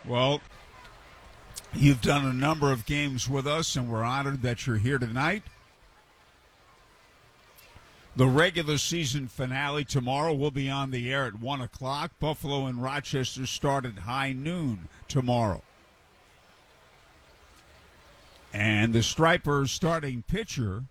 Well, you've done a number of games with us, and we're honored that you're here tonight. The regular season finale tomorrow will be on the air at 1 o'clock. Buffalo and Rochester start at high noon tomorrow. And the Stripers' starting pitcher,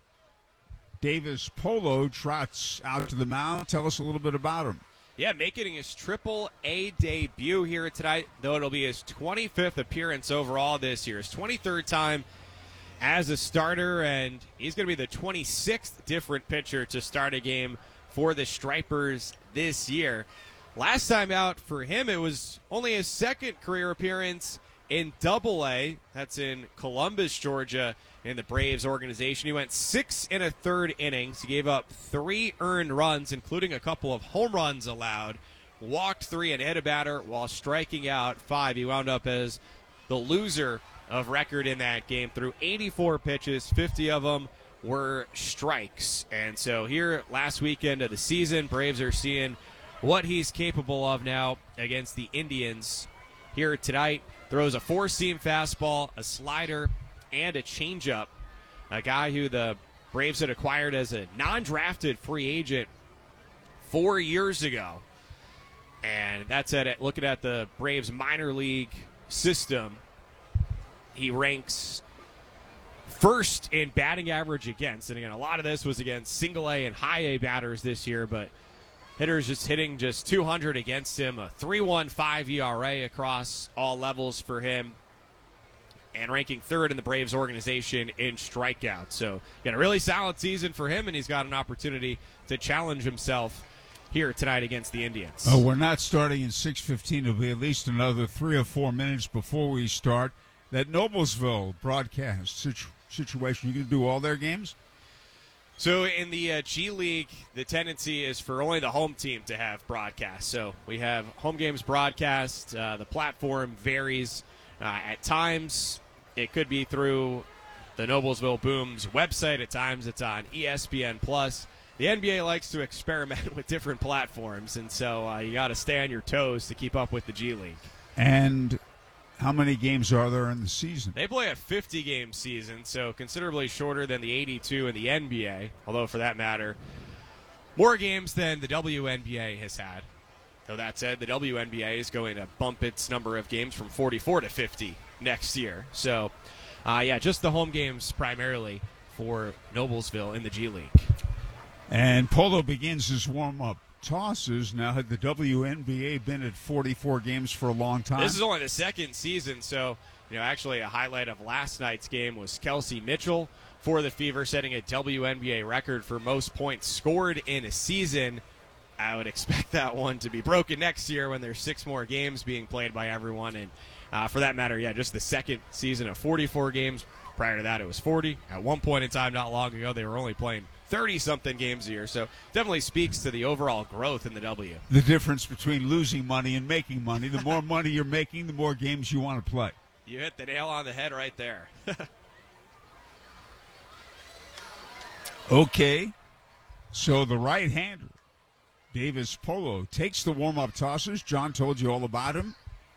Davis Polo, trots out to the mound. Tell us a little bit about him. Yeah, making his Triple-A debut here tonight, though it'll be his 25th appearance overall this year. His 23rd time as a starter, and he's going to be the 26th different pitcher to start a game for the Stripers this year. Last time out for him, it was only his second career appearance in Double-A. That's in Columbus, Georgia, in the Braves organization. He went 6 1/3 innings. He gave up 3 earned runs, including a couple of home runs allowed, walked 3 and hit a batter while striking out 5. He wound up as the loser of record in that game. Threw 84 pitches, 50 of them were strikes. And so here, last weekend of the season, Braves are seeing what he's capable of now against the Indians. Here tonight, throws a 4-seam fastball, a slider, and a changeup. A guy who the Braves had acquired as a non-drafted free agent 4 years ago. And that's at looking at the Braves minor league system. He ranks first in batting average against. And again, a lot of this was against single-A and high-A batters this year, but hitters just hitting just 200 against him. A 3.15 ERA across all levels for him. And ranking third in the Braves organization in strikeouts. So, got a really solid season for him, and he's got an opportunity to challenge himself here tonight against the Indians. Oh, we're not starting in 6:15. It'll be at least another 3 or 4 minutes before we start. That Noblesville broadcast situation, you going to do all their games? So in the G League, the tendency is for only the home team to have broadcasts. So we have home games broadcast. The platform varies. At times, it could be through the Noblesville Boom's website. At times, it's on ESPN+. The NBA likes to experiment with different platforms, and so you got to stay on your toes to keep up with the G League. And how many games are there in the season? They play a 50-game season, so considerably shorter than the 82 in the NBA, although for that matter, more games than the WNBA has had. Though that said, the WNBA is going to bump its number of games from 44 to 50 next year. So, just the home games primarily for Noblesville in the G League. And Polo begins his warm-up tosses. Now, had the WNBA been at 44 games for a long time? This is only the second season, so, actually a highlight of last night's game was Kelsey Mitchell for the Fever, setting a WNBA record for most points scored in a season. I would expect that one to be broken next year when there's 6 more games being played by everyone. And for that matter, just the second season of 44 games. Prior to that, it was 40. At one point in time not long ago, they were only playing 30-something games a year. So definitely speaks to the overall growth in the W. The difference between losing money and making money. The more money you're making, the more games you want to play. You hit the nail on the head right there. Okay. So the right-hander, Davis Polo, takes the warm-up tosses. John told you all about him.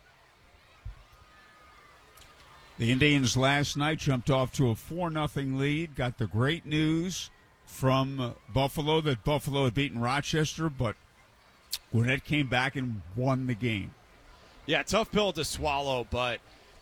The Indians last night jumped off to a 4-0 lead. Got the great news from Buffalo that Buffalo had beaten Rochester, but Gwinnett came back and won the game. Yeah, tough pill to swallow, but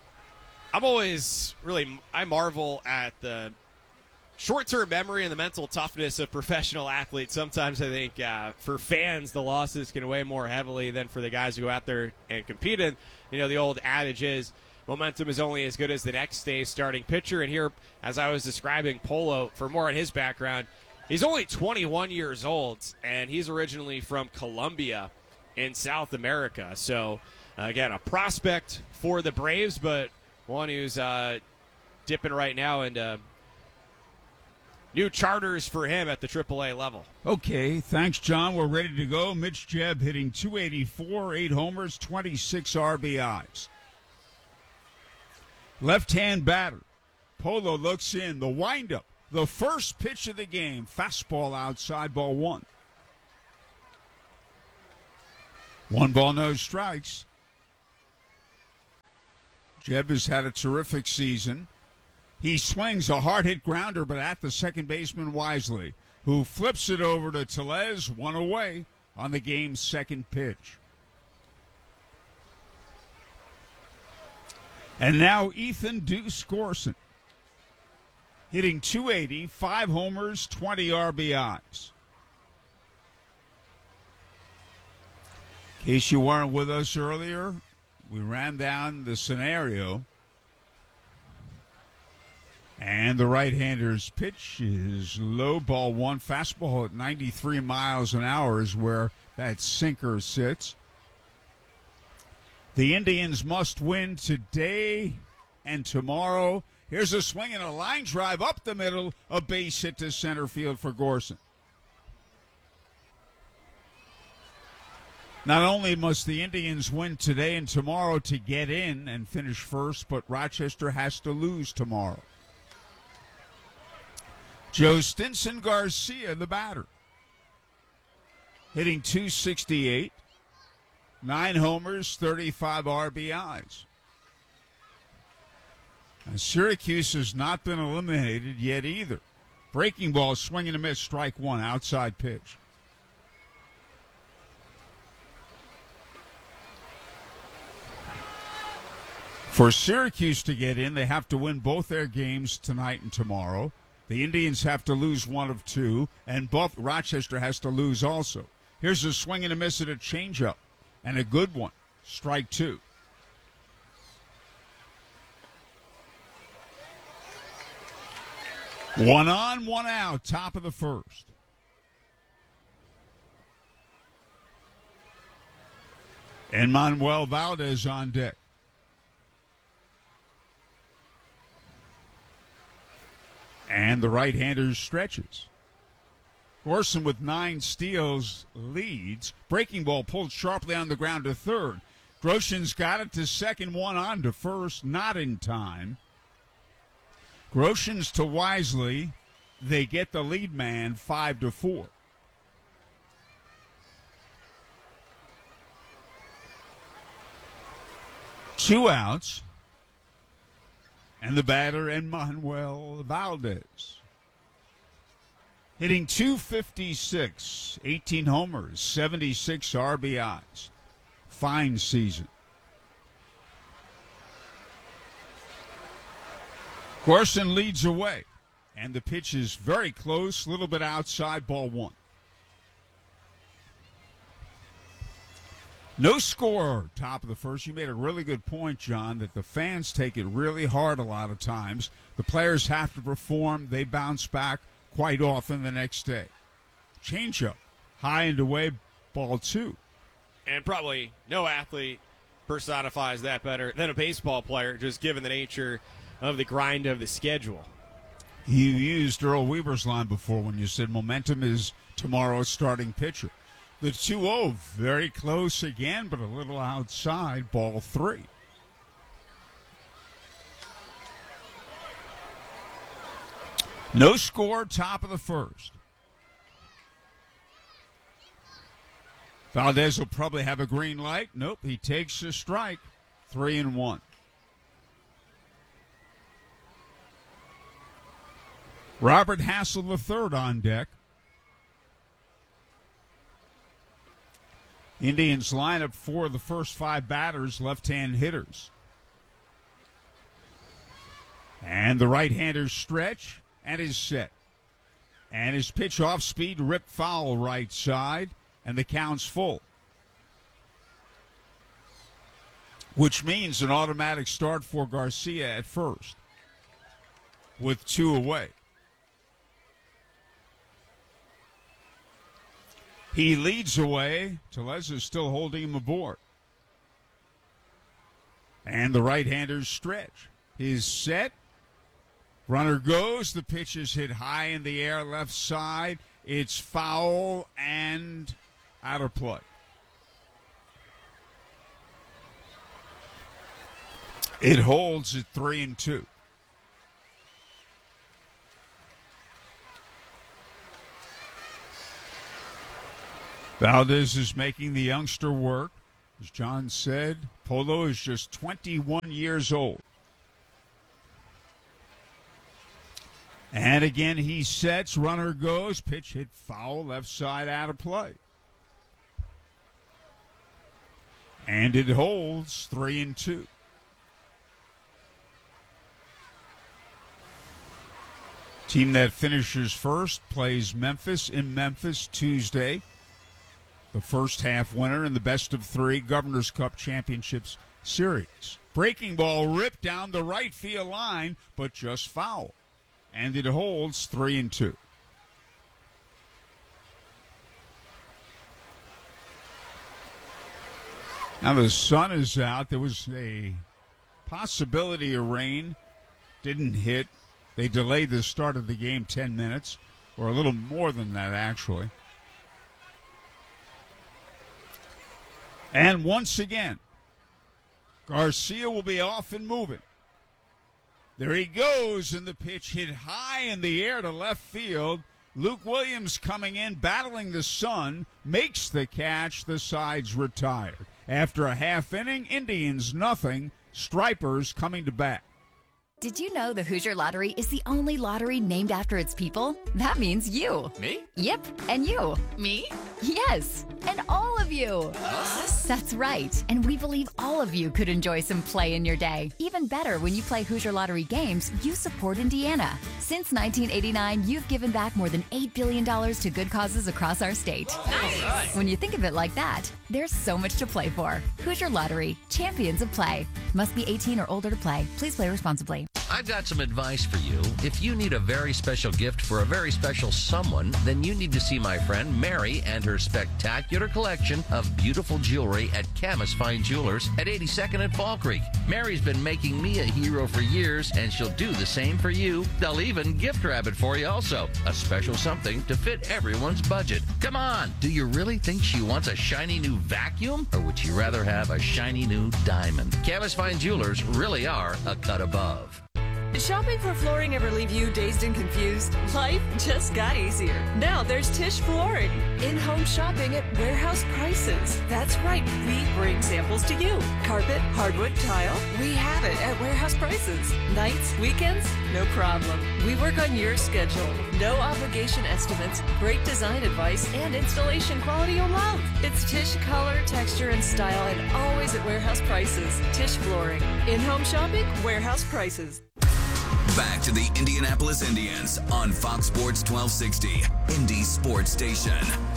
I marvel at the short-term memory and the mental toughness of professional athletes. Sometimes I think for fans, the losses can weigh more heavily than for the guys who go out there and compete. And, the old adage is momentum is only as good as the next day's starting pitcher. And here, as I was describing Polo, for more on his background, he's only 21 years old, and he's originally from Colombia in South America. So, again, a prospect for the Braves, but one who's dipping right now into new charters for him at the AAA level. Okay, thanks, John. We're ready to go. Mitch Jebb hitting .284, 8 homers, 26 RBIs. Left-hand batter. Polo looks in. The windup. The first pitch of the game. Fastball outside, ball 1. 1 ball, no strikes. Jeb has had a terrific season. He swings a hard-hit grounder, but at the second baseman Wisely, who flips it over to Tellez, one away on the game's second pitch. And now Ethan Deuce Gorson, hitting .280, 5 homers, 20 RBIs. In case you weren't with us earlier, we ran down the scenario. And the right-hander's pitch is low, ball one. Fastball at 93 miles an hour is where that sinker sits. The Indians must win today and tomorrow. Here's a swing and a line drive up the middle, a base hit to center field for Gorson. Not only must the Indians win today and tomorrow to get in and finish first, but Rochester has to lose tomorrow. Joe Stinson Garcia, the batter, hitting .268, 9 homers, 35 RBIs. And Syracuse has not been eliminated yet either. Breaking ball, swing and a miss, strike one, outside pitch. For Syracuse to get in, they have to win both their games tonight and tomorrow. The Indians have to lose one of two, and Rochester has to lose also. Here's a swing and a miss at a changeup, and a good one. Strike two. One on, one out, top of the first. And Manuel Valdez on deck. And the right-hander stretches. Gorson with 9 steals leads. Breaking ball pulled sharply on the ground to third. Grosjean's got it to second, one on to first, not in time. Grosjean's to Wisely. They get the lead man 5-4. Two outs. And the batter, Manuel Valdez. Hitting .256, 18 homers, 76 RBIs. Fine season. Gorson leads away, and the pitch is very close, a little bit outside, ball one. No score, top of the first. You made a really good point, John, that the fans take it really hard a lot of times. The players have to perform. They bounce back quite often the next day. Changeup, high and away, ball two. And probably no athlete personifies that better than a baseball player, just given the nature of the grind of the schedule. You used Earl Weaver's line before when you said momentum is tomorrow's starting pitcher. The 2-0, very close again, but a little outside, ball three. No score, top of the first. Valdez will probably have a green light. Nope, he takes a strike. 3-1. Robert Hassel III on deck. Indians lineup for the first 5 batters, left-hand hitters. And the right-hander stretch and is set. And his pitch off speed, ripped foul right side, and the count's full. Which means an automatic start for Garcia at first with 2 away. He leads away. Tellez is still holding him aboard. And the right-hander's stretch is set. Runner goes. The pitch is hit high in the air, left side. It's foul and out of play. It holds at 3-2. Valdez is making the youngster work. As John said, Polo is just 21 years old. And again, he sets, runner goes, pitch hit foul, left side out of play. And it holds 3-2. Team that finishes first plays Memphis in Memphis Tuesday. The first half winner in the best of three Governor's Cup Championships series. Breaking ball ripped down the right field line, but just foul. And it holds 3-2. Now the sun is out. There was a possibility of rain. Didn't hit. They delayed the start of the game 10 minutes, or a little more than that, actually. And once again, Garcia will be off and moving. There he goes, and the pitch hit high in the air to left field. Luke Williams coming in, battling the sun, makes the catch. The side's retired. After a half inning, Indians nothing, Stripers coming to bat. Did you know the Hoosier Lottery is the only lottery named after its people? That means you. Me? Yep, and you. Me? Yes, and all of you. Us? That's right, and we believe all of you could enjoy some play in your day. Even better, when you play Hoosier Lottery games, you support Indiana. Since 1989, you've given back more than $8 billion to good causes across our state. Nice. When you think of it like that, there's so much to play for. Hoosier Lottery, champions of play. Must be 18 or older to play. Please play responsibly. I've got some advice for you. If you need a very special gift for a very special someone, then you need to see my friend Mary and her spectacular collection of beautiful jewelry at Camus Fine Jewelers at 82nd and Fall Creek. Mary's been making me a hero for years, and she'll do the same for you. They'll even gift wrap it for you also. A special something to fit everyone's budget. Come on, do you really think she wants a shiny new vacuum? Or would she rather have a shiny new diamond? Camus Fine Jewelers really are a cut above. Did shopping for flooring ever leave you dazed and confused? Life just got easier. Now there's Tisch Flooring. In-home shopping at warehouse prices. That's right, we bring samples to you. Carpet, hardwood, tile, we have it at warehouse prices. Nights, weekends, no problem. We work on your schedule. No obligation estimates, great design advice, and installation quality you'll love. It's Tisch color, texture, and style, and always at warehouse prices. Tisch Flooring. In-home shopping, warehouse prices. Back to the Indianapolis Indians on Fox Sports 1260, Indy Sports Station.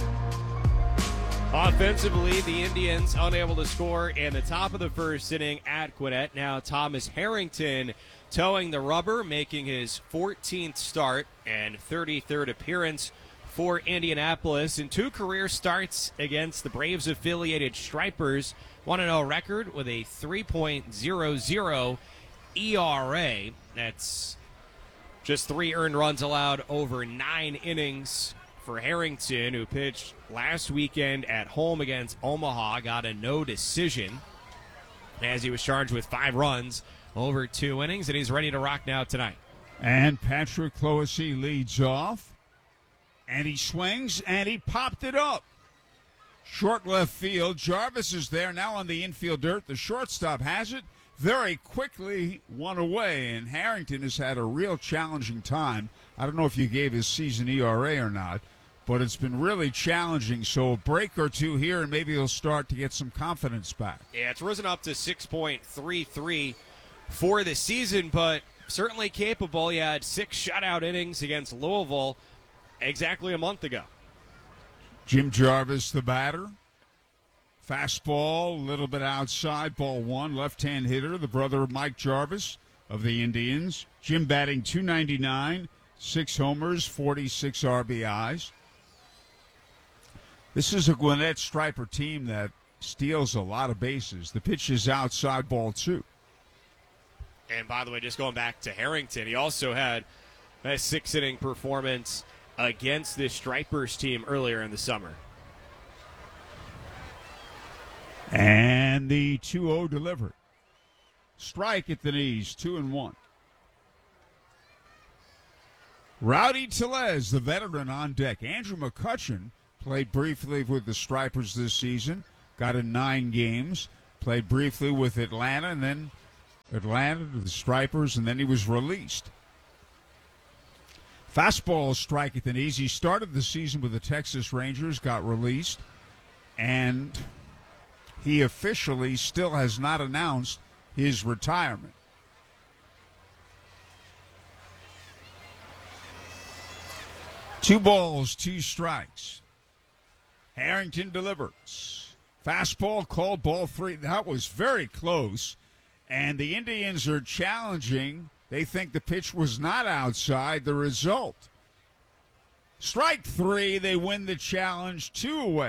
Offensively, the Indians unable to score in the top of the first inning at Gwinnett. Now Thomas Harrington towing the rubber, making his 14th start and 33rd appearance for Indianapolis. In 2 career starts against the Braves-affiliated Stripers, 1-0 record with a 3.00 ERA. That's just 3 earned runs allowed over 9 innings for Harrington, who pitched last weekend at home against Omaha, got a no decision as he was charged with 5 runs over 2 innings, and he's ready to rock now tonight. And Patrick Clohessy leads off, and he swings, and he popped it up. Short left field. Jarvis is there now on the infield dirt. The shortstop has it. Very quickly one away, and Harrington has had a real challenging time. I don't know if you gave his season ERA or not, but it's been really challenging. So a break or two here, and maybe he'll start to get some confidence back. Yeah, it's risen up to 6.33 for the season, but certainly capable. He had 6 shutout innings against Louisville exactly a month ago. Jim Jarvis, the batter. Fastball, a little bit outside, ball 1, left-hand hitter, the brother of Mike Jarvis of the Indians. Jim batting .299, 6 homers, 46 RBIs. This is a Gwinnett Striper team that steals a lot of bases. The pitch is outside, ball 2. And by the way, just going back to Harrington, he also had a 6-inning performance against this Stripers team earlier in the summer. And the 2-0 delivered. Strike at the knees, 2-1. Rowdy Tellez, the veteran, on deck. Andrew McCutcheon played briefly with the Stripers this season. got in 9 games, played briefly with Atlanta, and then Atlanta to the Stripers, and then he was released. Fastball strike at the knees. He started the season with the Texas Rangers, got released, and he officially still has not announced his retirement. Two balls, 2 strikes. Harrington delivers. Fastball called, ball 3. That was very close. And the Indians are challenging. They think the pitch was not outside the result. Strike 3, they win the challenge 2 away.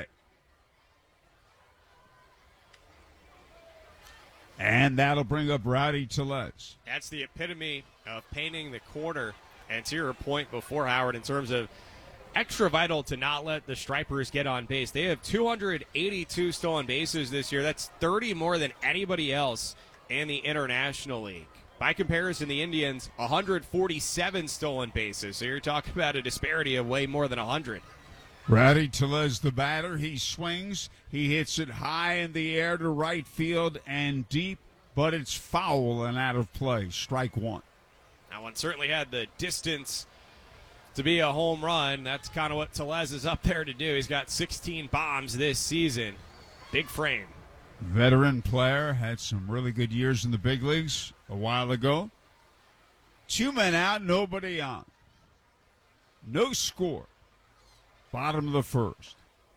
And that'll bring up Rowdy Tellez. That's the epitome of painting the corner. And to your point before, Howard, in terms of extra vital to not let the Stripers get on base. They have 282 stolen bases this year. That's 30 more than anybody else in the International League. By comparison, the Indians, 147 stolen bases. So you're talking about a disparity of way more than 100. Rowdy Tellez, the batter. He swings. He hits it high in the air to right field and deep, but it's foul and out of play. Strike 1. That one certainly had the distance to be a home run. That's kind of what Tellez is up there to do. He's got 16 bombs this season. Big frame. Veteran player, had some really good years in the big leagues a while ago. 2 men out, nobody on. No score. Bottom of the first.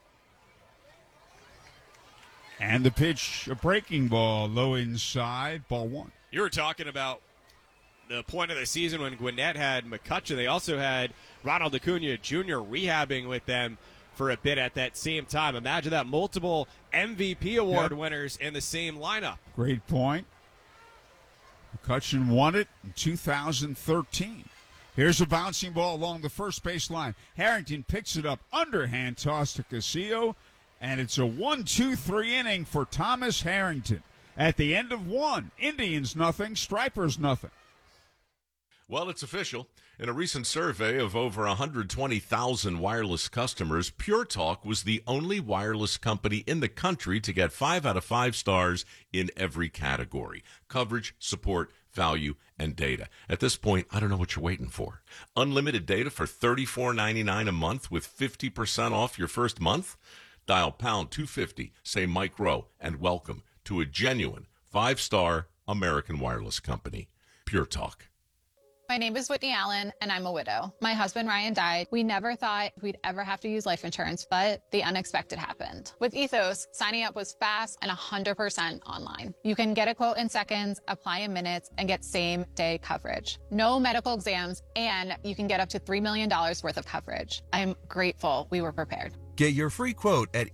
And the pitch, a breaking ball, low inside, ball 1. You were talking about the point of the season when Gwinnett had McCutcheon. They also had Ronald Acuna Jr. rehabbing with them for a bit at that same time. Imagine that, multiple MVP award winners in the same lineup. Great point. McCutcheon won it in 2013. Here's a bouncing ball along the first base line. Harrington picks it up, underhand toss to Castillo, and it's a 1-2-3 inning for Thomas Harrington. At the end of 1, Indians nothing, Stripers nothing. Well, it's official. In a recent survey of over 120,000 wireless customers, Pure Talk was the only wireless company in the country to get 5 out of 5 stars in every category: coverage, support, value, and data. At this point, I don't know what you're waiting for. Unlimited data for $34.99 a month with 50% off your first month? Dial pound 250, say Mike Rowe, and welcome to a genuine 5-star American wireless company. Pure Talk. My name is Whitney Allen, and I'm a widow. My husband, Ryan, died. We never thought we'd ever have to use life insurance, but the unexpected happened. With Ethos, signing up was fast and 100% online. You can get a quote in seconds, apply in minutes, and get same-day coverage. No medical exams, and you can get up to $3 million worth of coverage. I'm grateful we were prepared. Get your free quote at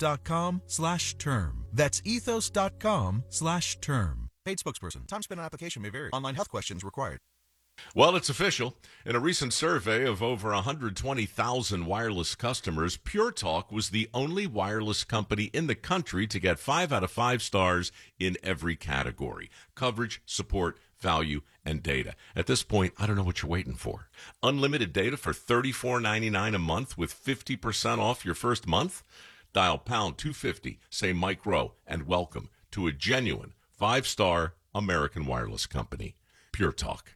ethos.com/term. That's ethos.com/term. Paid spokesperson. Time spent on application may vary. Online health questions required. Well, it's official. In a recent survey of over 120,000 wireless customers, Pure Talk was the only wireless company in the country to get 5 out of 5 stars in every category: coverage, support, value, and data. At this point, I don't know what you're waiting for. Unlimited data for $34.99 a month with 50% off your first month? Dial pound 250, say Mike Rowe, and welcome to a genuine 5-star American wireless company. Pure Talk.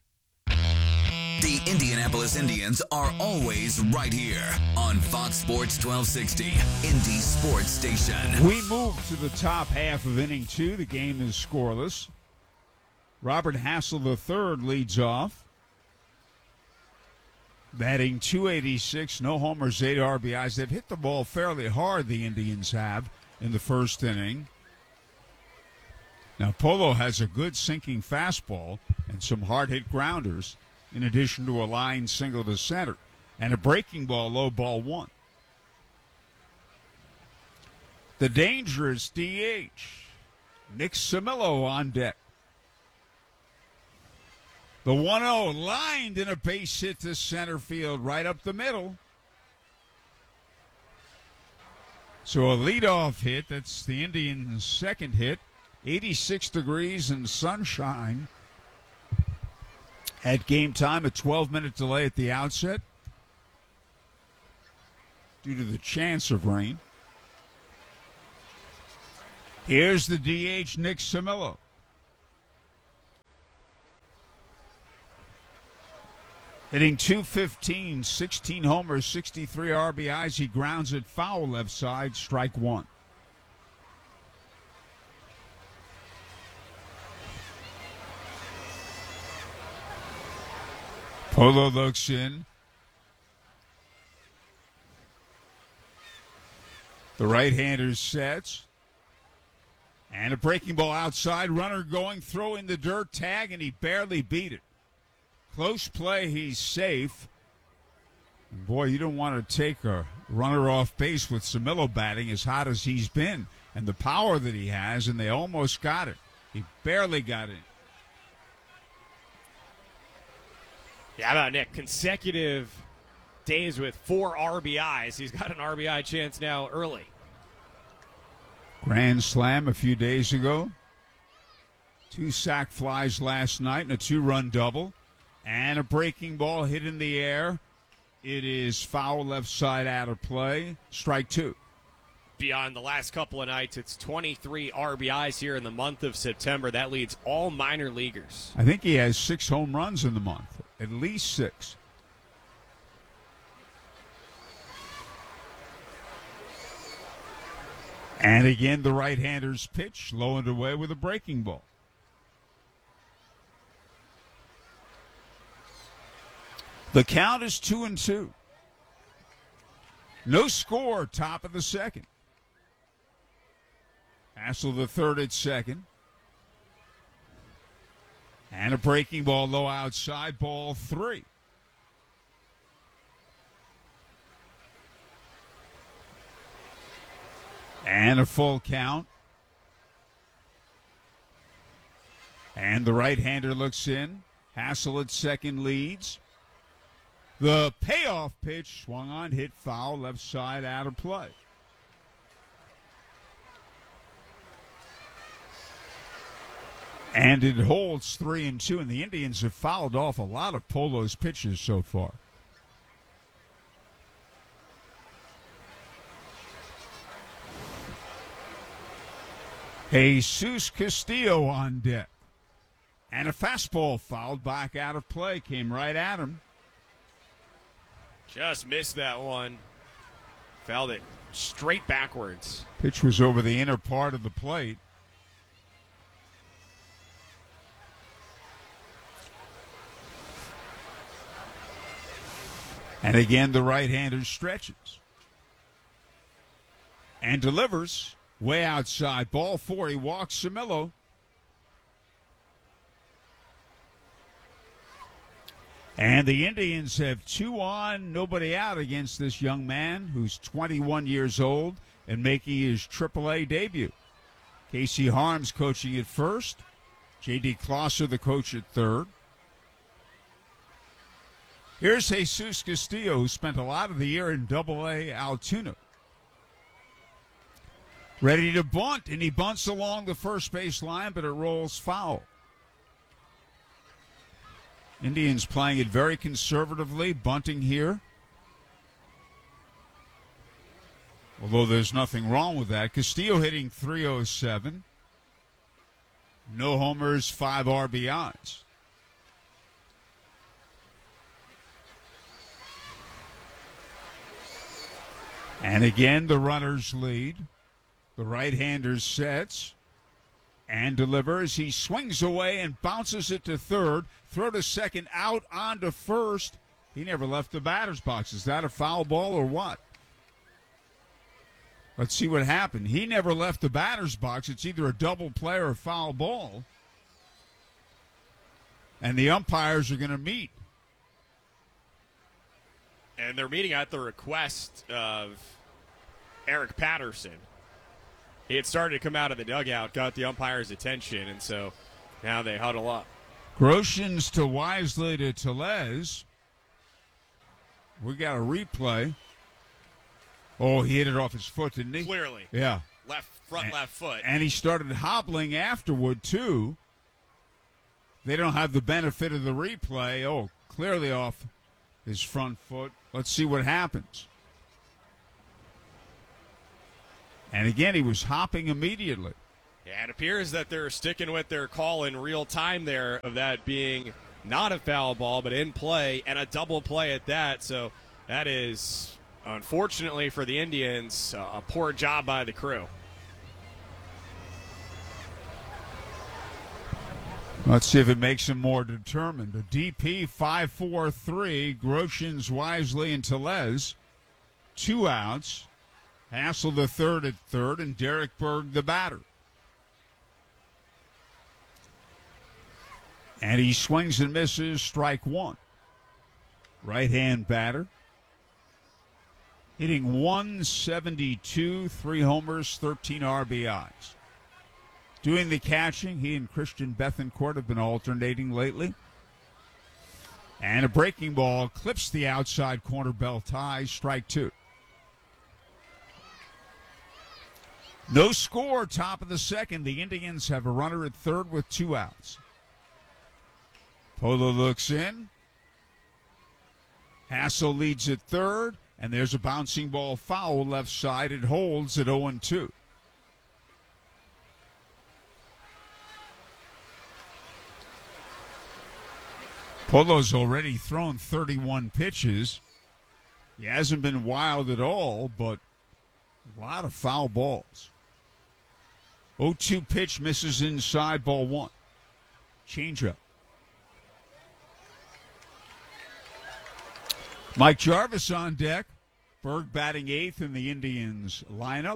The Indianapolis Indians are always right here on Fox Sports 1260, Indy Sports Station. We move to the top half of inning 2. The game is scoreless. Robert Hassel III leads off, batting .286, no homers, 8 RBIs. They've hit the ball fairly hard, the Indians have, in the first inning. Now, Polo has a good sinking fastball and some hard-hit grounders, in addition to a line single to center, and a breaking ball, low, ball 1. The dangerous DH, Nick Samillo on deck. The 1-0 lined in a base hit to center field, right up the middle. So a leadoff hit, that's the Indians' second hit, 86 degrees and sunshine. At game time, a 12-minute delay at the outset due to the chance of rain. Here's the DH, Nick Simillo. Hitting .215, 16 homers, 63 RBIs. He grounds it foul left side, strike one. Polo looks in. The right-hander sets. And a breaking ball outside. Runner going, throw in the dirt, tag, and he barely beat it. Close play, he's safe. And boy, you don't want to take a runner off base with Simillo batting as hot as he's been and the power that he has, and they almost got it. He barely got it. Yeah, how about Nick? Consecutive days with 4 RBIs. He's got an RBI chance now early. Grand slam a few days ago. 2 sac flies last night and a 2-run double. And a breaking ball hit in the air. It is foul left side out of play. Strike 2. Beyond the last couple of nights, it's 23 RBIs here in the month of September. That leads all minor leaguers. I think he has 6 home runs in the month. At least 6. And again, the right-hander's pitch, low and away with a breaking ball. The count is 2-2. No score, top of the second. Hassel the third at second. And a breaking ball low outside, ball 3. And a full count. And the right-hander looks in. Hassel at second leads. The payoff pitch swung on, hit foul, left side out of play. And it holds 3-2, and the Indians have fouled off a lot of Polo's pitches so far. Jesus Castillo on deck. And a fastball fouled back out of play. Came right at him. Just missed that one. Fouled it straight backwards. Pitch was over the inner part of the plate. And again, the right-hander stretches. And delivers. Way outside. Ball 4. He walks Simillo. And the Indians have 2 on, nobody out against this young man who's 21 years old and making his AAA debut. Casey Harms coaching at first. J.D. Klosser, the coach, at third. Here's Jesus Castillo, who spent a lot of the year in AA Altoona. Ready to bunt, and he bunts along the first base line, but it rolls foul. Indians playing it very conservatively, bunting here. Although there's nothing wrong with that. Castillo hitting .307. No homers, 5 RBIs. And again, the runners lead. The right-hander sets and delivers. He swings away and bounces it to third. Throw to second, out onto first. He never left the batter's box. Is that a foul ball or what? Let's see what happened. He never left the batter's box. It's either a double play or a foul ball. And the umpires are going to meet. And they're meeting at the request of Eric Patterson. He had started to come out of the dugout, got the umpire's attention, and so now they huddle up. Groshans to Wisely to Tellez. We got a replay. Oh, he hit it off his foot, didn't he? Clearly. Yeah. Left foot. And he started hobbling afterward, too. They don't have the benefit of the replay. Oh, clearly off his front foot. Let's see what happens. And again, he was hopping immediately. Yeah, it appears that they're sticking with their call in real time there of that being not a foul ball, but in play, and a double play at that. So that is, unfortunately for the Indians, a poor job by the crew. Let's see if it makes him more determined. A DP 5-4-3, Groshans, Wisely, and Tellez. 2 outs. Hassel the third at third, and Derek Berg the batter. And he swings and misses, strike one. Right-hand batter. Hitting 172, 3 homers, 13 RBIs. Doing the catching, he and Christian Bethancourt have been alternating lately. And a breaking ball clips the outside corner, bell ties, strike 2. No score, top of the second. The Indians have a runner at third with 2 outs. Polo looks in. Hassel leads at third, and there's a bouncing ball foul left side. It holds at 0-2. Polo's already thrown 31 pitches. He hasn't been wild at all, but a lot of foul balls. 0-2 pitch misses inside, ball 1. Changeup. Mike Jarvis on deck. Berg batting 8th in the Indians lineup.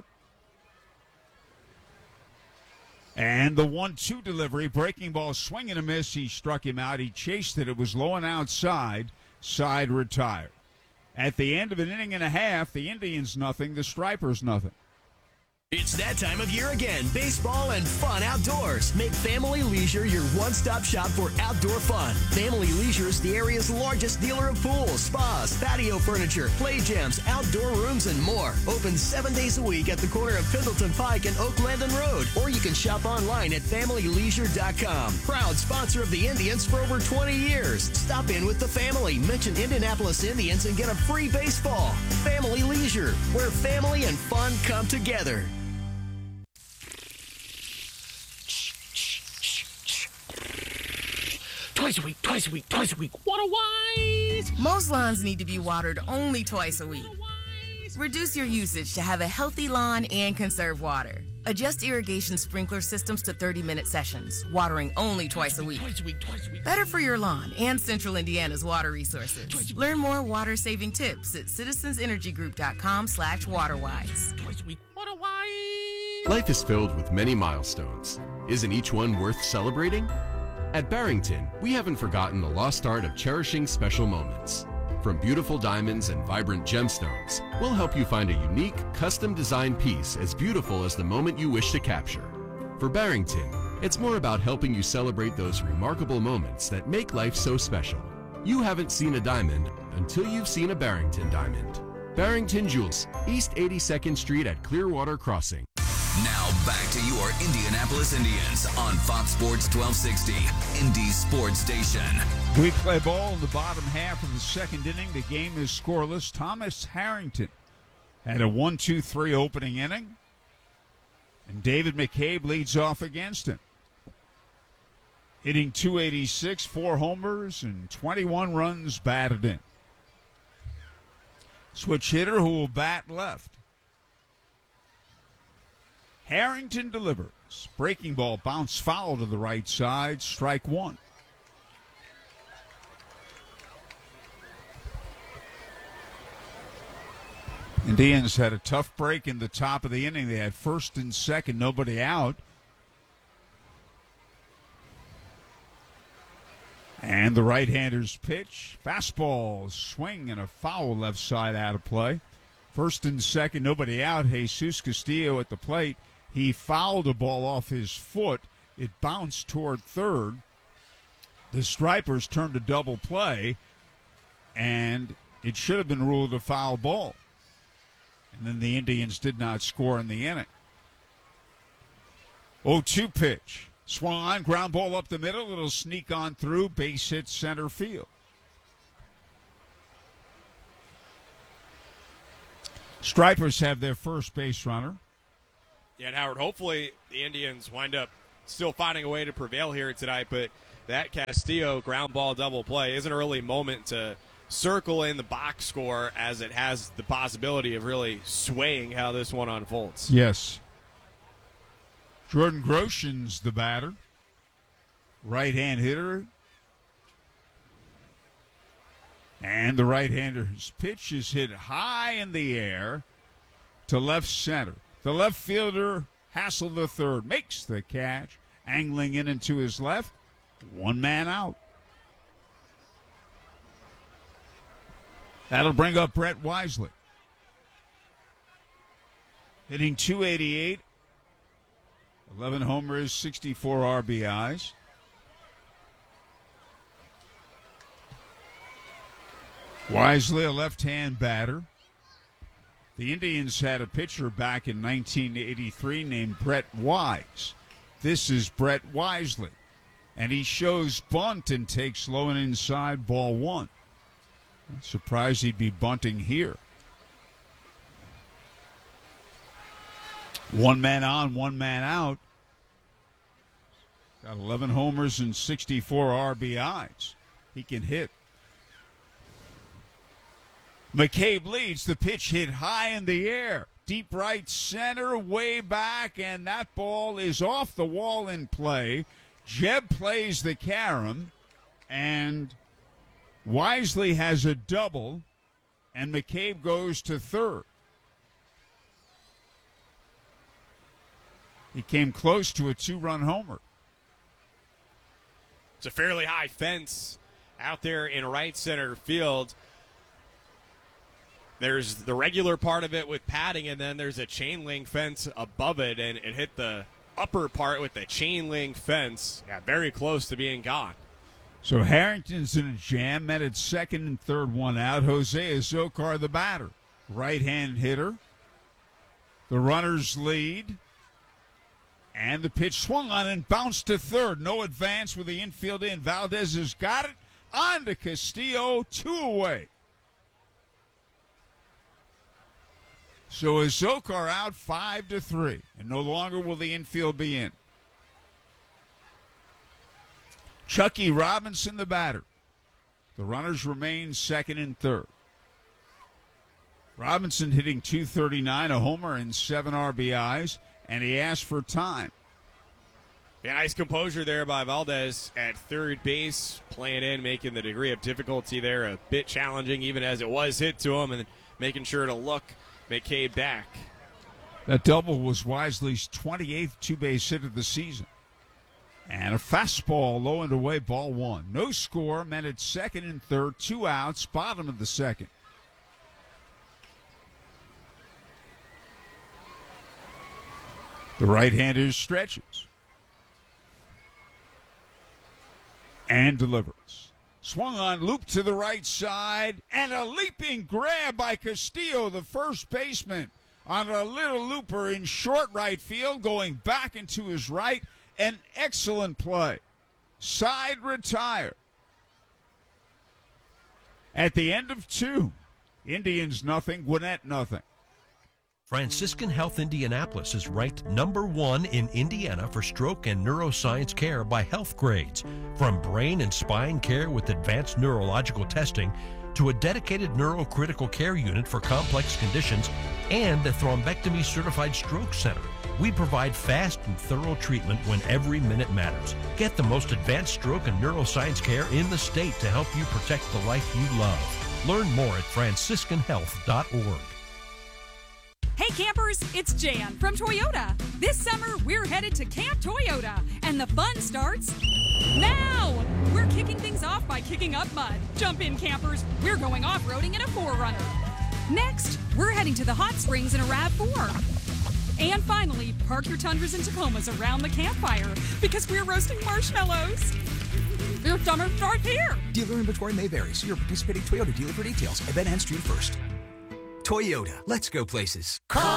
And the 1-2 delivery, breaking ball, swing and a miss. He struck him out. He chased it. It was low and outside. Side retired. At the end of an inning and a half, the Indians nothing, the Stripers nothing. It's that time of year again. Baseball and fun outdoors. Make Family Leisure your one-stop shop for outdoor fun. Family Leisure is the area's largest dealer of pools, spas, patio furniture, play gyms, outdoor rooms, and more. Open 7 days a week at the corner of Pendleton Pike and Oak Landon Road. Or you can shop online at FamilyLeisure.com. Proud sponsor of the Indians for over 20 years. Stop in with the family. Mention Indianapolis Indians and get a free baseball. Family Leisure, where family and fun come together. Twice a week. Water wise. Most lawns need to be watered only twice a week. Reduce your usage to have a healthy lawn and conserve water. Adjust irrigation sprinkler systems to 30-minute sessions, watering only twice a week. Better for your lawn and Central Indiana's water resources. Learn more water-saving tips at citizensenergygroup.com/waterwise. Twice a week. Water wise. Life is filled with many milestones. Isn't each one worth celebrating? At Barrington, we haven't forgotten the lost art of cherishing special moments. From beautiful diamonds and vibrant gemstones, we'll help you find a unique, custom-designed piece as beautiful as the moment you wish to capture. For Barrington, it's more about helping you celebrate those remarkable moments that make life so special. You haven't seen a diamond until you've seen a Barrington diamond. Barrington Jewels, East 82nd Street at Clearwater Crossing. Now back to your Indianapolis Indians on Fox Sports 1260, Indy Sports Station. We play ball in the bottom half of the second inning. The game is scoreless. Thomas Harrington had a 1-2-3 opening inning, and David McCabe leads off against him. Hitting .286, 4 homers, and 21 runs batted in. Switch hitter who will bat left. Harrington delivers. Breaking ball, bounce foul to the right side, strike 1. Indians had a tough break in the top of the inning. They had first and second, nobody out. And the right-hander's pitch. Fastball, swing, and a foul left side out of play. First and second, nobody out. Jesus Castillo at the plate. He fouled a ball off his foot. It bounced toward third. The Stripers turned a double play, and it should have been ruled a foul ball. And then the Indians did not score in the inning. 0-2 pitch. Swung on, ground ball up the middle. It'll sneak on through, base hit center field. Stripers have their first base runner. Yeah, and Howard, hopefully the Indians wind up still finding a way to prevail here tonight, but that Castillo ground ball double play is an early moment to circle in the box score, as it has the possibility of really swaying how this one unfolds. Yes. Jordan Grosjean's the batter. Right-hand hitter. And the right-hander's pitch is hit high in the air to left center. The left fielder, Hassel III, makes the catch, angling in and to his left. One man out. That'll bring up Brett Wisely. Hitting .288, 11 homers, 64 RBIs. Wisely, a left-hand batter. The Indians had a pitcher back in 1983 named Brett Wise. This is Brett Wisely. And he shows bunt and takes low and inside, ball one. I'm surprised he'd be bunting here. One man on, one man out. Got 11 homers and 64 RBIs. He can hit. McCabe leads. The pitch hit high in the air. Deep right center, way back, and that ball is off the wall in play. Jeb plays the carom, and Wisely has a double, and McCabe goes to third. He came close to a two-run homer. It's a fairly high fence out there in right center field. There's the regular part of it with padding, and then there's a chain link fence above it, and it hit the upper part with the chain link fence. Yeah, very close to being gone. So Harrington's in a jam, met at second and third, one out. Jose Azocar, the batter. Right-hand hitter. The runners lead. And the pitch swung on and bounced to third. No advance with the infield in. Valdez has got it. On to Castillo, 2 away. So Azocar out 5-3. And no longer will the infield be in. Chucky Robinson, the batter. The runners remain second and third. Robinson hitting .239, a homer and 7 RBIs, and he asked for time. Yeah, nice composure there by Valdez at third base, playing in, making the degree of difficulty there a bit challenging, even as it was hit to him, and making sure to look McCabe back. That double was Wisely's 28th two-base hit of the season. And a fastball low and away, ball one. No score, meant at second and third, 2 outs, bottom of the second. The right-hander stretches. And delivers. Swung on, loop to the right side, and a leaping grab by Castillo, the first baseman, on a little looper in short right field, going back into his right. An excellent play. Side retire. At the end of 2, Indians nothing, Gwinnett nothing. Franciscan Health Indianapolis is ranked #1 in Indiana for stroke and neuroscience care by Health Grades. From brain and spine care with advanced neurological testing to a dedicated neurocritical care unit for complex conditions and the thrombectomy certified stroke center. We provide fast and thorough treatment when every minute matters. Get the most advanced stroke and neuroscience care in the state to help you protect the life you love. Learn more at franciscanhealth.org. Hey campers, it's Jan from Toyota. This summer, we're headed to Camp Toyota, and the fun starts now. We're kicking things off by kicking up mud. Jump in, campers. We're going off-roading in a 4Runner. Next, we're heading to the hot springs in a RAV4. And finally, park your Tundras and Tacomas around the campfire because we're roasting marshmallows. Your summer starts here. Dealer inventory may vary. See your participating Toyota dealer for details. Event ends June 1st. Toyota, let's go places.